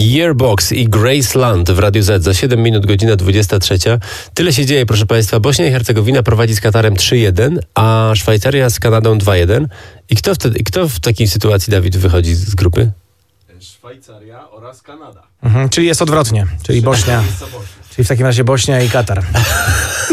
Yearbox i Graceland w Radiu Z. Za 7 minut, godzina 23. Tyle się dzieje, proszę Państwa. Bośnia i Hercegowina prowadzi z Katarem 3-1, a Szwajcaria z Kanadą 2-1. I kto w takiej sytuacji, Dawid, wychodzi z grupy? Szwajcaria oraz Kanada. Czyli jest odwrotnie. Czyli Bośnia. Czyli w takim razie Bośnia i Katar.